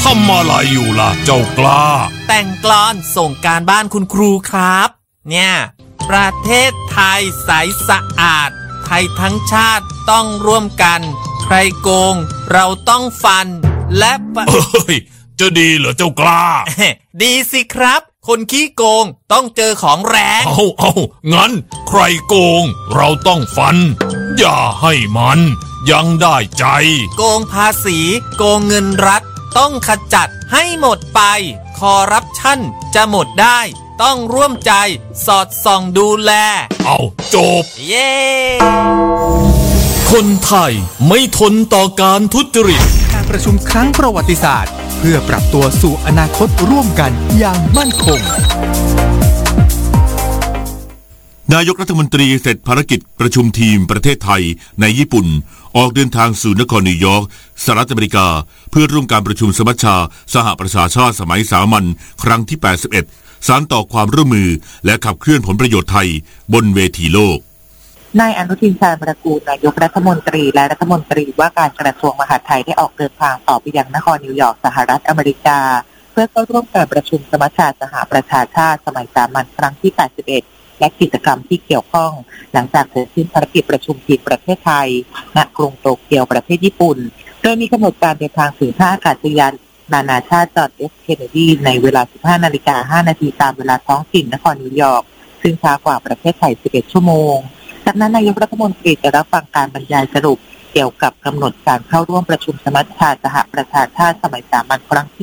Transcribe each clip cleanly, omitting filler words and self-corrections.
ำอะไรอยู่ล่ะเจ้ากล้าแต่งกลอนส่งการบ้านคุณครูครับเนี่ยประเทศไทยใสสะอาดไทยทั้งชาติต้องร่วมกันใครโกงเราต้องฟันและจะดีเหรอเจ้ากล้าดีสิครับคนขี้โกงต้องเจอของแรงเอางั้นใครโกงเราต้องฟันอย่าให้มันยังได้ใจโกงภาษีโกงเงินรัฐต้องขจัดให้หมดไปคอร์รัปชันจะหมดได้ต้องร่วมใจสอดส่องดูแลเอาจบเย้คนไทยไม่ทนต่อการทุจริตการประชุมครั้งประวัติศาสตร์เพื่อปรับตัวสู่อนาคตร่วมกันอย่างมั่นคงนายกรัฐมนตรีเสร็จภารกิจประชุมทีมประเทศไทยในญี่ปุ่นออกเดินทางสู่นครนิวยอร์กสหรัฐอเมริกาเพื่อร่วมการประชุมสมัชชาสหประชาชาติสมัยสามัญครั้งที่81สานต่อความร่วมมือและขับเคลื่อนผลประโยชน์ไทยบนเวทีโลกนายอนุทินชาญวิรากูลนายกรัฐมนตรีและรัฐมนตรีว่าการกระทรวงมหาดไทยได้ออกเดินทางต่อไปยังนครนิวยอร์กสหรัฐอเมริกาเพื่อเข้าร่วมการประชุมสมัชชาสหประชาชาติสมัยสามัญครั้งที่81และกิจกรรมที่เกี่ยวข้องหลังจากเสร็จสิ้นภารกิจประชุมทีมประเทศไทยณกรุงโตเกียวประเทศญี่ปุ่นโดยมีกำหนดการเดินทางถึงท่าอากาศยานนานาชาติจอห์น F. Kennedy ในเวลา 15:05 น.ตามเวลาท้องถิ่นนครนิวยอร์กซึ่งช้ากว่าประเทศไทย11ชั่วโมงจากนั้นนายกรัฐมนตรีจะรับฟังการบรรยายสรุปเกี่ยวกับกำหนดการเข้าร่วมประชุมสมัชชาสหประชาชาติสมัยสามัญครั้งที่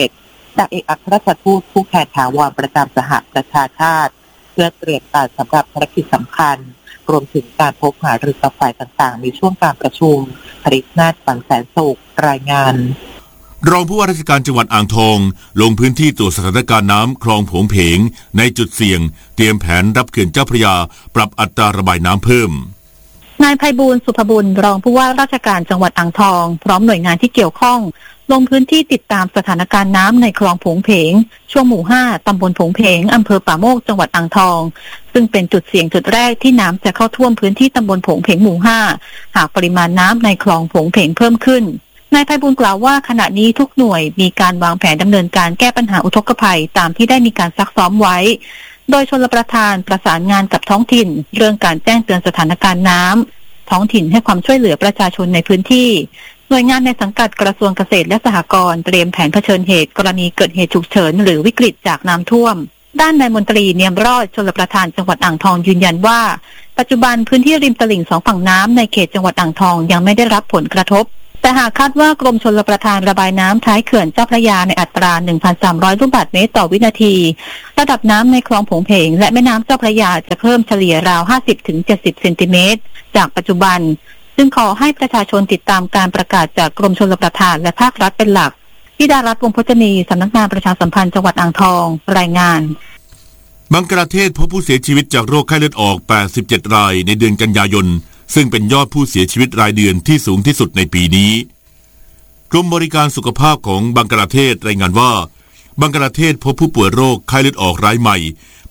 81จากเอกอัครราชทูตผู้แทนถาวรประจำสหประชาชาติเพื่อเตรียมการสำหรับภารกิจสำคัญรวมถึงการพบหารือกับฝ่ายต่างๆในช่วงการประชุมผลิตนาฏฝันแสนสุขรายงานรองผู้ว่าราชการจังหวัดอ่างทองลงพื้นที่ตรวจสถานการณ์น้ำคลองโผงเพงในจุดเสี่ยงเตรียมแผนรับเขื่อนเจ้าพระยาปรับอัตราระบายน้ำเพิ่มนายไพบูลย์ สุภบุญรองผู้ว่าราชการจังหวัดอ่างทองพร้อมหน่วยงานที่เกี่ยวข้องลงพื้นที่ติดตามสถานการณ์น้ำในคลองโผงเพงช่วงหมู่ 5 ตำบลโผงเพงอำเภอป่าโมกจังหวัดอ่างทองซึ่งเป็นจุดเสี่ยงจุดแรกที่น้ำจะเข้าท่วมพื้นที่ตำบลโผงเพงหมู่ 5 หากปริมาณน้ำในคลองโผงเพงเพิ่มขึ้นนายไพบูลย์กล่าวว่าขณะนี้ทุกหน่วยมีการวางแผนดำเนินการแก้ปัญหาอุทกภัยตามที่ได้มีการซักซ้อมไว้โดยชลประทานประสานงานกับท้องถิ่นเรื่องการแจ้งเตือนสถานการณ์น้ำท้องถิ่นให้ความช่วยเหลือประชาชนในพื้นที่หน่วยงานในสังกัดกระทรวงเกษตรและสหกรณ์เตรียมแผนเผชิญเหตุกรณีเกิดเหตุฉุกเฉินหรือวิกฤตจากน้ำท่วมด้านนายมนตรีเนียมรอดชลประทานจังหวัดอ่างทองยืนยันว่าปัจจุบันพื้นที่ริมตลิ่ง2ฝั่งน้ำในเขตจังหวัดอ่างทองยังไม่ได้รับผลกระทบแต่หากคาดว่ากรมชลประทานระบายน้ำท้ายเขื่อนเจ้าพระยาในอัตรา 1,300 ลูกบาศก์เมตรต่อวินาทีระดับน้ำในคลองโผงเพงและแม่น้ำเจ้าพระยาจะเพิ่มเฉลี่ยราว 50-70 เซนติเมตรจากปัจจุบันซึ่งขอให้ประชาชนติดตามการประกาศจากกรมชลประทานและภาครัฐเป็นหลักธิดารัตน์ วงศ์พจนีสำนักงานประชาสัมพันธ์จังหวัดอ่างทองรายงานบังกลาเทศพบผู้เสียชีวิตจากโรคไข้เลือดออก87รายในเดือนกันยายนซึ่งเป็นยอดผู้เสียชีวิตรายเดือนที่สูงที่สุดในปีนี้กรมบริการสุขภาพของบังกลาเทศรายงานว่าบังกลาเทศพบผู้ป่วยโรคไข้เลือดออกรายใหม่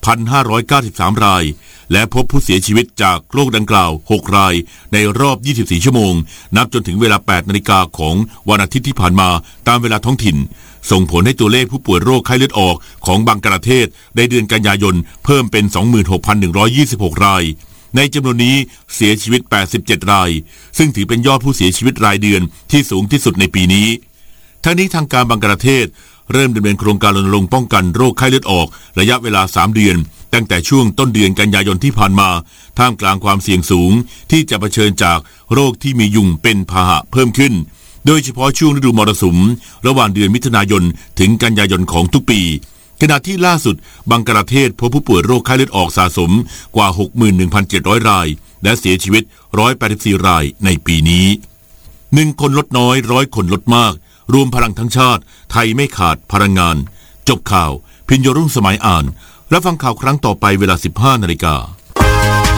1,593 รายและพบผู้เสียชีวิตจากโรคดังกล่าว6รายในรอบ24ชั่วโมงนับจนถึงเวลา 8 นาฬิกาของวันอาทิตย์ที่ผ่านมาตามเวลาท้องถิ่นส่งผลให้ตัวเลขผู้ป่วยโรคไข้เลือดออกของบังกลาเทศในเดือนกันยายนเพิ่มเป็น 26,126 รายในจำนวนนี้เสียชีวิต87รายซึ่งถือเป็นยอดผู้เสียชีวิตรายเดือนที่สูงที่สุดในปีนี้ทั้งนี้ทางการบังกลาเทศเริ่มดำเนินโครงการรณรงค์ป้องกันโรคไข้เลือดออกระยะเวลา3เดือนตั้งแต่ช่วงต้นเดือนกันยายนที่ผ่านมาท่ามกลางความเสี่ยงสูงที่จะเผชิญจากโรคที่มียุงเป็นพาหะเพิ่มขึ้นโดยเฉพาะช่วงฤดูมรสุมระหว่างเดือนมิถุนายนถึงกันยายนของทุกปีขณะที่ล่าสุดบังกลาเทศพบผู้ป่วยโรคไข้เลือดออกสะสมกว่า 61,700 รายและเสียชีวิต184รายในปีนี้1คนลดน้อย100คนลดมากรวมพลังทั้งชาติไทยไม่ขาดพลังงานจบข่าวพิญโยรุ่งสมัยอ่านรับฟังข่าวครั้งต่อไปเวลา 15 นาฬิกา